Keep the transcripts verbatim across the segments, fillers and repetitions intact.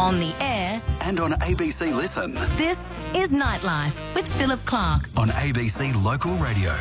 on the air, and on A B C Listen. This is Nightlife with Philip Clark on A B C Local Radio.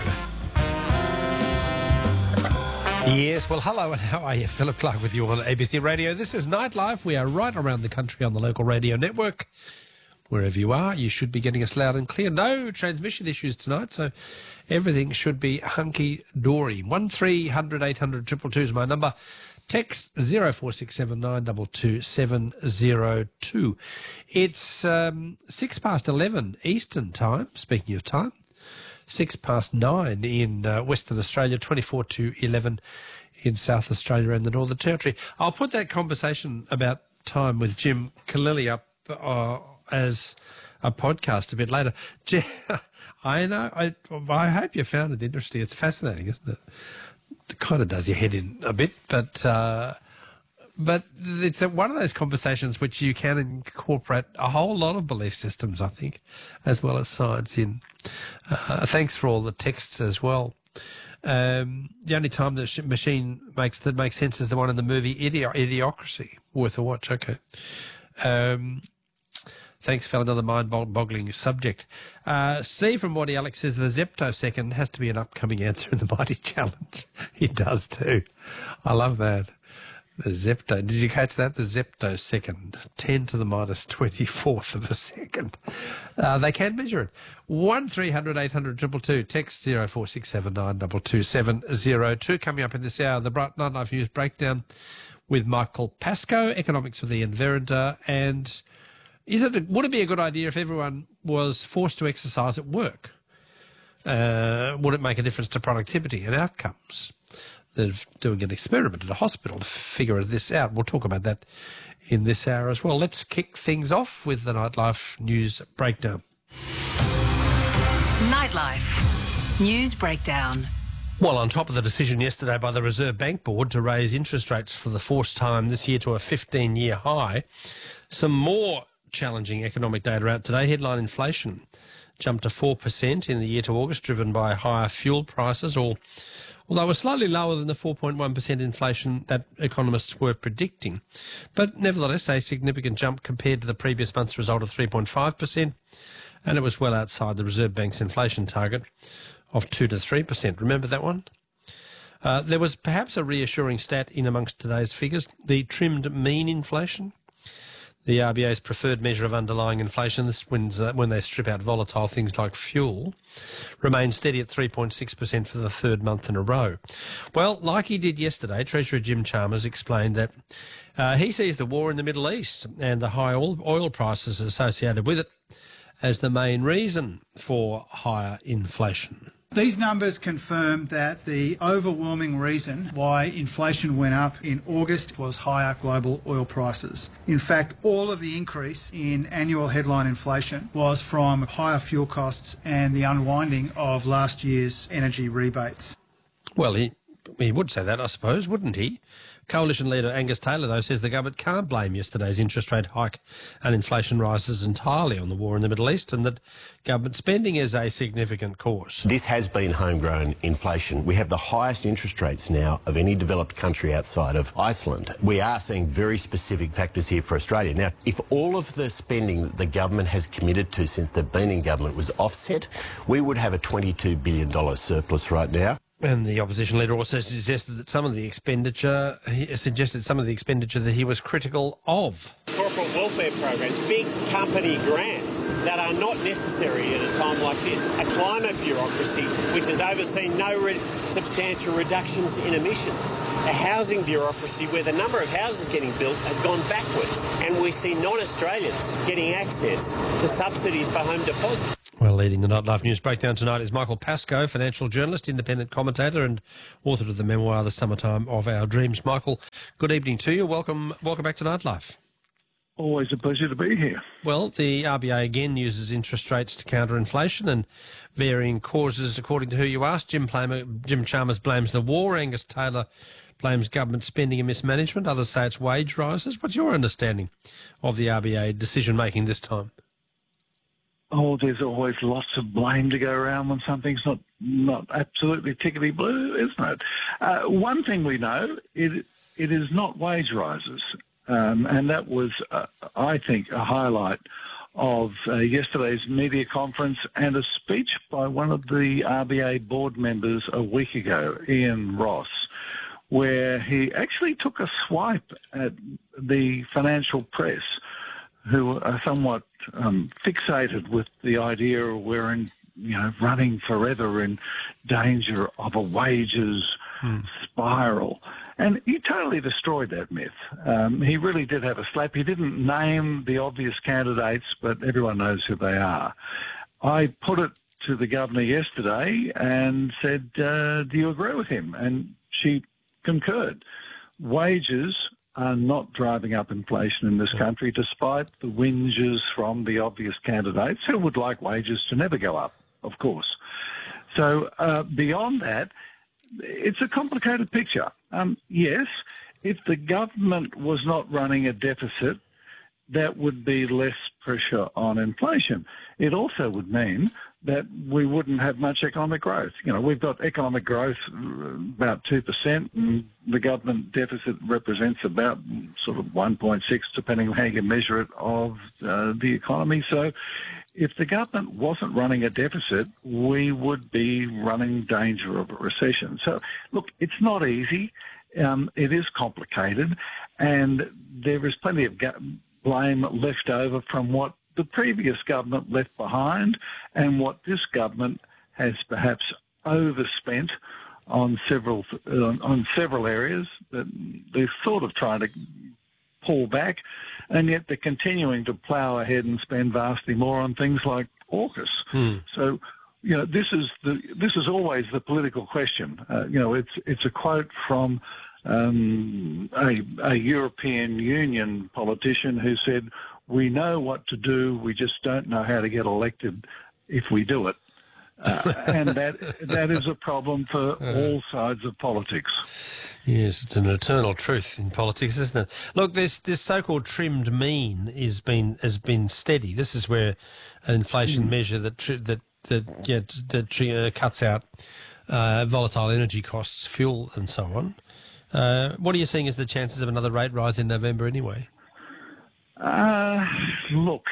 Yes, well, hello and how are you? Philip Clark with you on A B C Radio. This is Nightlife. We are right around the country on the local radio network. Wherever you are, you should be getting us loud and clear. No transmission issues tonight, so everything should be hunky-dory. one three hundred eight hundred two two two is my number. Text zero four six seven nine two two seven zero two. It's um, six past eleven Eastern time, speaking of time. Six past nine in uh, Western Australia, twenty-four to eleven in South Australia and the Northern Territory. I'll put that conversation about time with Jim Kalili up uh, as a podcast a bit later. Jim, I know, I, I hope you found it interesting. It's fascinating, isn't it? It kind of does your head in a bit, but uh, but it's a, one of those conversations which you can incorporate a whole lot of belief systems, I think, as well as science in. Uh, thanks for all the texts as well. Um, the only time the machine makes that makes sense is the one in the movie Idi- Idiocracy. Worth a watch, okay. Um, Thanks for another mind-boggling subject. Uh, Steve from Waddy Alex says the Zeptosecond has to be an upcoming answer in the Mighty Challenge. He does too. I love that. The Zepto. Did you catch that? The Zeptosecond. ten to the minus twenty-fourth of a second. Uh, they can measure it. one three hundred eight hundred two two two. Text zero four six seven nine two two seven zero two. Coming up in this hour, the Bright Nightlife News Breakdown with Michael Pascoe, economics with Ian Verrinder, and... Is it? Would it be a good idea if everyone was forced to exercise at work? Uh, would it make a difference to productivity and outcomes? They're doing an experiment at a hospital to figure this out. We'll talk about that in this hour as well. Let's kick things off with the Nightlife News Breakdown. Nightlife News Breakdown. Well, on top of the decision yesterday by the Reserve Bank Board to raise interest rates for the fourth time this year to a fifteen-year high, some more challenging economic data out today. Headline inflation jumped to four percent in the year to August, driven by higher fuel prices, or, although it was slightly lower than the four point one percent inflation that economists were predicting. But nevertheless, a significant jump compared to the previous month's result of three point five percent, and it was well outside the Reserve Bank's inflation target of two to three percent. Remember that one? Uh, there was perhaps a reassuring stat in amongst today's figures, the trimmed mean inflation. The R B A's preferred measure of underlying inflation, this wins, uh, when they strip out volatile things like fuel, remains steady at three point six percent for the third month in a row. Well, like he did yesterday, Treasurer Jim Chalmers explained that uh, he sees the war in the Middle East and the high oil, oil prices associated with it as the main reason for higher inflation. These numbers confirm that the overwhelming reason why inflation went up in August was higher global oil prices. In fact, all of the increase in annual headline inflation was from higher fuel costs and the unwinding of last year's energy rebates. Well, he, he would say that, I suppose, wouldn't he? Coalition leader Angus Taylor, though, says the government can't blame yesterday's interest rate hike and inflation rises entirely on the war in the Middle East, and that government spending is a significant cause. This has been homegrown inflation. We have the highest interest rates now of any developed country outside of Iceland. We are seeing very specific factors here for Australia. Now, if all of the spending that the government has committed to since they've been in government was offset, we would have a twenty-two billion dollars surplus right now. And the opposition leader also suggested that some of the expenditure, he suggested some of the expenditure that he was critical of. Corporate welfare programs, big company grants that are not necessary at a time like this. A climate bureaucracy which has overseen no re- substantial reductions in emissions. A housing bureaucracy where the number of houses getting built has gone backwards. And we see non-Australians getting access to subsidies for home deposits. Well, leading the Nightlife News Breakdown tonight is Michael Pascoe, financial journalist, independent commentator and author of the memoir The Summertime of Our Dreams. Michael, good evening to you. Welcome welcome back to Nightlife. Always a pleasure to be here. Well, the R B A again uses interest rates to counter inflation and varying causes according to who you ask. Jim, Plamer, Jim Chalmers blames the war. Angus Taylor blames government spending and mismanagement. Others say it's wage rises. What's your understanding of the R B A decision-making this time? Oh, there's always lots of blame to go around when something's not not absolutely tickety blue, isn't it? Uh, one thing we know, it it is not wage rises. Um, and that was, uh, I think, a highlight of uh, yesterday's media conference and a speech by one of the R B A board members a week ago, Ian Ross, where he actually took a swipe at the financial press, who are somewhat um, fixated with the idea of we're in, you know, running forever in danger of a wages hmm. spiral. And he totally destroyed that myth. Um, he really did have a slap. He didn't name the obvious candidates, but everyone knows who they are. I put it to the governor yesterday and said, uh, do you agree with him? And she concurred. Wages are not driving up inflation in this country, despite the whinges from the obvious candidates who would like wages to never go up, of course. So uh, beyond that, it's a complicated picture. Um, yes, if the government was not running a deficit, that would be less pressure on inflation. It also would mean that we wouldn't have much economic growth. You know, we've got economic growth about two percent, and the government deficit represents about sort of one point six, depending on how you measure it, of uh, the economy. So if the government wasn't running a deficit, we would be running danger of a recession. So, look, it's not easy. Um, it is complicated, and there is plenty of ga- blame left over from what the previous government left behind and what this government has perhaps overspent on several on, on several areas that they're sort of trying to pull back, and yet they're continuing to plough ahead and spend vastly more on things like AUKUS. Hmm. So, you know, this is the this is always the political question. Uh, you know, it's it's a quote from um, a, a European Union politician who said, "We know what to do, we just don't know how to get elected if we do it." Uh, and that that is a problem for all sides of politics. Yes, it's an eternal truth in politics, isn't it? Look, this this so-called trimmed mean is been has been steady. This is where an inflation mm. measure that tri- that that yeah, that uh, cuts out uh, volatile energy costs, fuel, and so on. Uh, what are you seeing as the chances of another rate rise in November, anyway? Uh, look.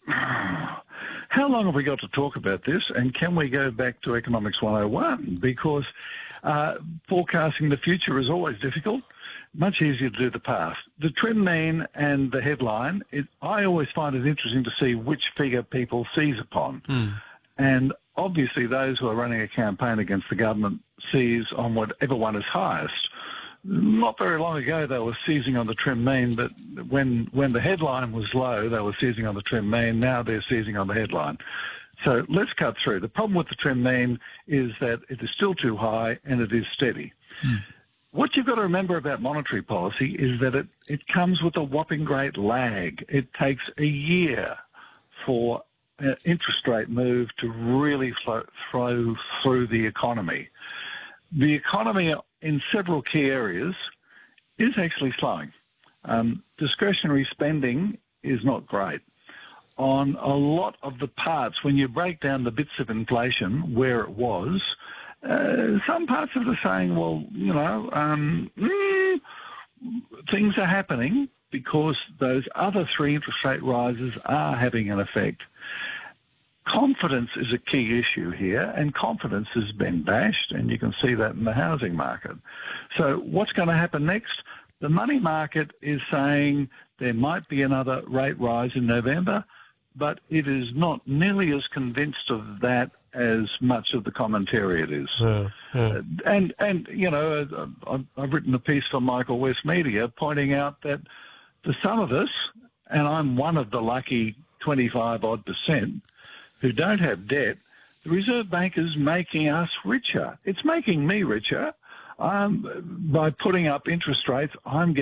How long have we got to talk about this, and can we go back to Economics one oh one? Because uh, forecasting the future is always difficult, much easier to do the past. The trim mean and the headline, it, I always find it interesting to see which figure people seize upon. Mm. And obviously those who are running a campaign against the government seize on whatever one is highest. Not very long ago, they were seizing on the trim mean, but when when the headline was low, they were seizing on the trim mean. Now they're seizing on the headline. So let's cut through. The problem with the trim mean is that it is still too high and it is steady. Hmm. What you've got to remember about monetary policy is that it, it comes with a whopping great lag. It takes a year for an interest rate move to really flow, flow through the economy. The economy in several key areas is actually slowing. Um, discretionary spending is not great. On a lot of the parts, when you break down the bits of inflation where it was, uh, some parts of it are saying, well, you know, um, mm, things are happening because those other three interest rate rises are having an effect. Confidence is a key issue here, and confidence has been bashed, and you can see that in the housing market. So what's going to happen next? The money market is saying there might be another rate rise in November, but it is not nearly as convinced of that as much of the commentariat is. Yeah, yeah. And, and you know, I've, I've written a piece for Michael West Media pointing out that for some of us, and I'm one of the lucky twenty-five odd percent, who don't have debt, the Reserve Bank is making us richer. It's making me richer. Um, by putting up interest rates, I'm getting